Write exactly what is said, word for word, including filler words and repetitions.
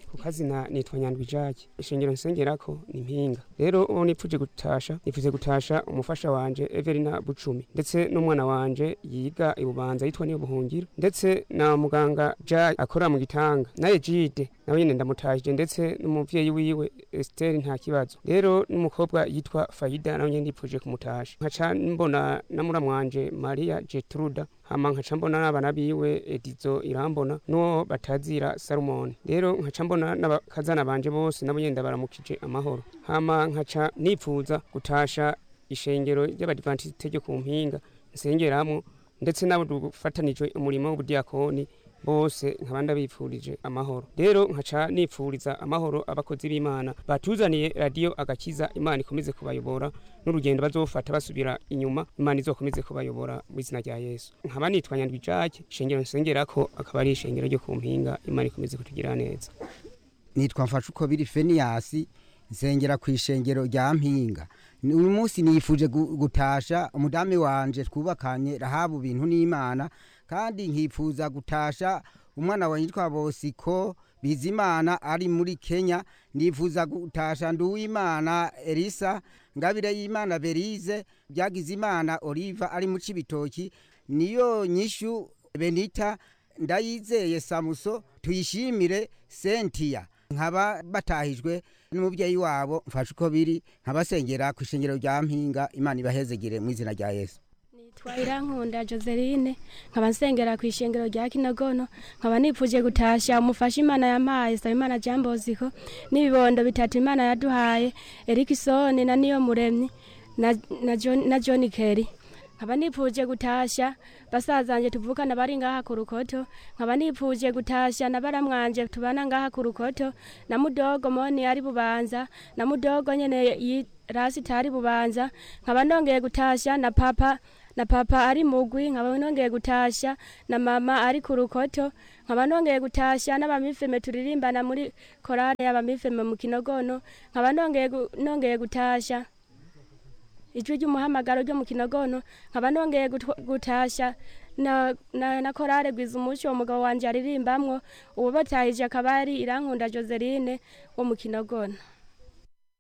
ku kazina nitwa Nyandwi Jacques ishengero nsengerako ni Mpinga. Rero uwo nipfuje gutasha nipfuze gutasha umufasha wanje Everina Bucumi ndetse n'umwana wanje yiga ibubanza yitwa Niyo Buhungiro ndetse na muganga Jacques akora mu Gitanga naye Jide nawe nyene ndamutashije ndetse n'umuvyeyi wiwe Esther nta kibazo. Rero n'umukobwa yitwa Faida nawe nyene nipfuje kumutasha. Nkaca mbona na muramwanje Maria Jetruda hama nkaca mbona n'abana biwe Edizo Irambona no batazira Salomon. Rero nkaca mbona n'abakazana banje bose nabo nyenda baramukije amahoro. Hama nkaca nipfuza gutasha ishengero ry'Abadventiste ryo ku Mpinga nsengeramo ndetse nabo dufatanije umurimo w'ubudiakoni bose nkabanda bipfurije amahoro. Rero nkaca nipfuriza amahoro abakozi b'Imana batuzaniye radio Agakiza. Imana ikomeze kubayobora n'urugendo bazofata basubira inyuma. Imana izokomeze kubayobora mu izina rya Yesu. Nkaba nitwa Nyandwi Jacques ishengero nsengerako akaba ari ishengero ryo ku Mpinga. Imana ikomeze kutugira neza. Nitwa Mfashuko biri Fenias nsengera ku ishengero rya Mpinga. Uyu munsi nifuje gutasha umudame wanje twubakanye Rahabu bintu n'Imana kandi nkifuza gutasha umwana wa yitwa Bosiko Bizimana ari muri Kenya. Nifuza gutasha Nduwimana Elisa Ngabire y'Imana Berize byagize Imana Oliva ari mu Cibitoki niyo nyishu Benita Ndayizeye Samuso tuyishimire Sentia nkaba batahijwe n'umubyeyi wabo Mfashuko biri nkabasengera ku ishengero rya Mpinga. Imana ibahezegere mu izina rya Yesu. Nitwa Irankunda Joseline nkaba nsengera ku ishengero rya Kinogono. Nkaba nipfuje gutasha umufasha Imana yampaye Sabimana Jamboziko n'ibibondo bitatu Imana yaduhaye Erikson na Niyo Muremyi na, na, John, na John Kerry. Nkaba nipfuje gutasha basazanje tuvukana bari ngaha ku Rukoto. Nkaba nipfuje gutasha na baramwanje tubana ngaha ku Rukoto na mudogo Moni ari Bubanza na mudogo nyene Rasi tari Bubanza. Nkaba ndongeye gutasha na papa na papa ari Mugwi. Nkaba ndongeye gutasha na mama ari ku Rukoto. Nkaba ndongeye gutasha n'abamifeme turirimbana muri korale y'abamifeme mu Kinogono. Nkaba ndongeye ndongeye gutasha ijwi ry'umuhamagaro ryo mu Kinogono. Nkaba ndongeye gutasha na na, na korale Gwiza Umuco umugabo wanje aririmbamwo uwo batahije akabari Irankunda Joseline wo mu Kinogono.